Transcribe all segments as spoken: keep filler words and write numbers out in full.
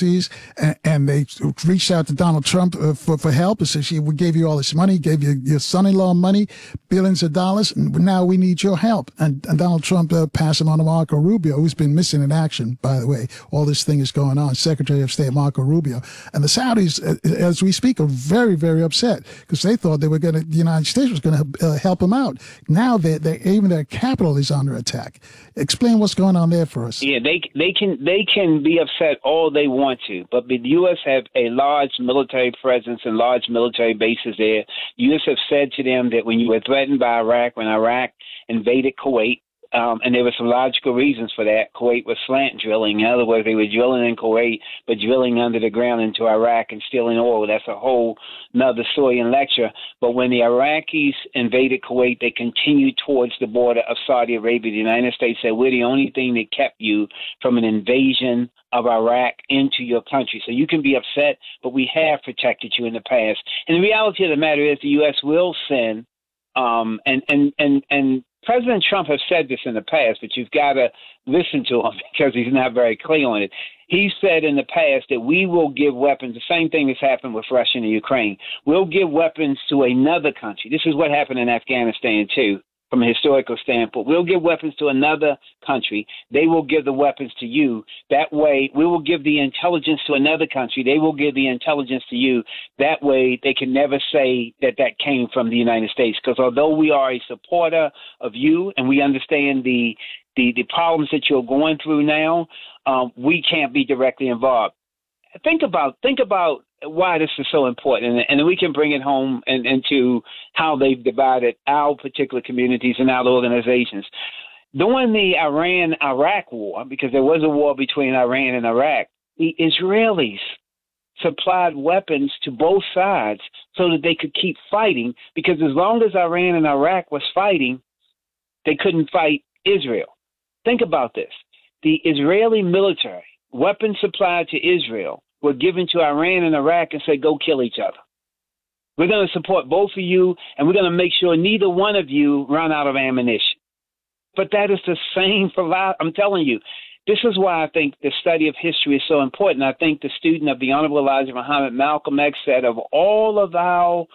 casualties, and, and they reached out to Donald Trump uh, for, for help and said, we gave you all this money, gave you your son-in-law money, billions of dollars, and now we need your help. And, and Donald Trump uh, passed it on to Marco Rubio, who's been missing in action, by the way. All this thing is going on, Secretary of State Marco Rubio. And the Saudis, uh, as we speak, are very, very upset because they thought they were going to, the United States was going to uh, help them out. Now they, they, even their capital is under attack. Explain what's going on there for us. Yeah, they they can they can be upset all they want to, but the U S have a large military presence and large military bases there. U S have said to them that when you were threatened by Iraq, when Iraq invaded Kuwait, Um, and there were some logical reasons for that. Kuwait was slant drilling. In other words, they were drilling in Kuwait, but drilling under the ground into Iraq and stealing oil. That's a whole nother story and lecture. But when the Iraqis invaded Kuwait, they continued towards the border of Saudi Arabia. The United States said, we're the only thing that kept you from an invasion of Iraq into your country. So you can be upset, but we have protected you in the past. And the reality of the matter is the U S will send um, and, and, and, and, President Trump has said this in the past, but you've got to listen to him because he's not very clear on it. He said in the past that we will give weapons, the same thing that's happened with Russia and Ukraine. We'll give weapons to another country. This is what happened in Afghanistan, too, from a historical standpoint. We'll give weapons to another country. They will give the weapons to you. That way, we will give the intelligence to another country. They will give the intelligence to you. That way, they can never say that that came from the United States. Because although we are a supporter of you and we understand the the, the problems that you're going through now, um, we can't be directly involved. Think about think about why this is so important, and, and we can bring it home and into how they've divided our particular communities and our organizations. During the Iran-Iraq war, because there was a war between Iran and Iraq, the Israelis supplied weapons to both sides so that they could keep fighting, because as long as Iran and Iraq was fighting, they couldn't fight Israel. Think about this. The Israeli military, weapons supplied to Israel, were given to Iran and Iraq and said, go kill each other. We're going to support both of you, and we're going to make sure neither one of you run out of ammunition. But that is the same for life. I'm telling you, this is why I think the study of history is so important. I think the student of the Honorable Elijah Muhammad, Malcolm X, said of all of our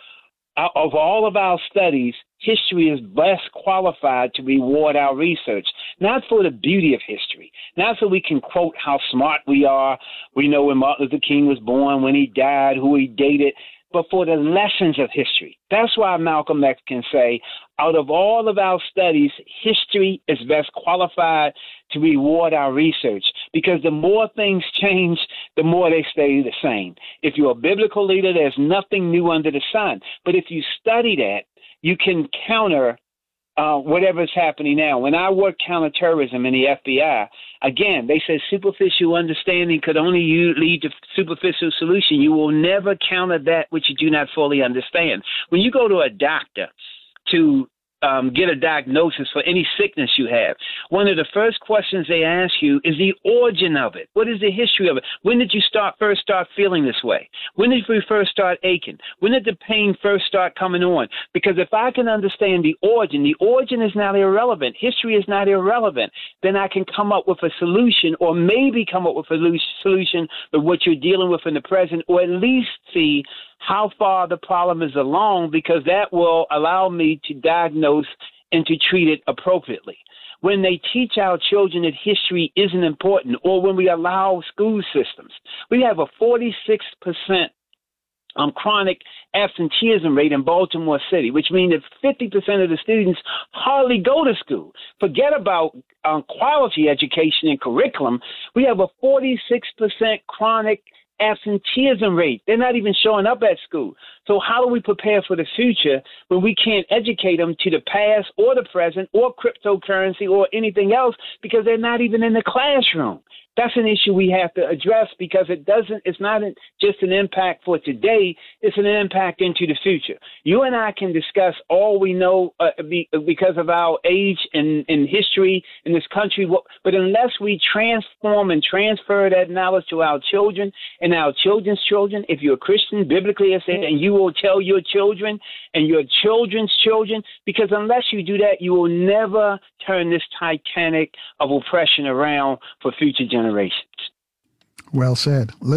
of all of our studies, history is best qualified to reward our research, not for the beauty of history, not so we can quote how smart we are. We know when Martin Luther King was born, when he died, who he dated, but for the lessons of history. That's why Malcolm X can say, out of all of our studies, history is best qualified to reward our research, because the more things change, the more they stay the same. If you're a biblical leader, there's nothing new under the sun. But if you study that, you can counter uh, whatever's happening now. When I worked counterterrorism in the F B I, again, they said superficial understanding could only lead to superficial solution. You will never counter that which you do not fully understand. When you go to a doctor to um, get a diagnosis for any sickness you have, one of the first questions they ask you is the origin of it. What is the history of it? When did you start first start feeling this way? When did you first start aching? When did the pain first start coming on? Because if I can understand the origin, the origin is not irrelevant. History is not irrelevant. Then I can come up with a solution, or maybe come up with a solution for what you're dealing with in the present, or at least see how far the problem is along, because that will allow me to diagnose and to treat it appropriately. When they teach our children that history isn't important, or when we allow school systems, we have a forty-six percent um, chronic absenteeism rate in Baltimore City, which means that fifty percent of the students hardly go to school. Forget about um, quality education and curriculum. We have a forty-six percent chronic absenteeism rate. They're not even showing up at school. So how do we prepare for the future when we can't educate them to the past or the present or cryptocurrency or anything else, because they're not even in the classroom? That's an issue we have to address, because it doesn't, it's not just an impact for today, it's an impact into the future. You and I can discuss all we know uh, be, because of our age and, and history in this country, but unless we transform and transfer that knowledge to our children and our children's children, if you're a Christian, biblically it said, and you will tell your children and your children's children, because unless you do that, you will never turn this Titanic of oppression around for future generations. Well said.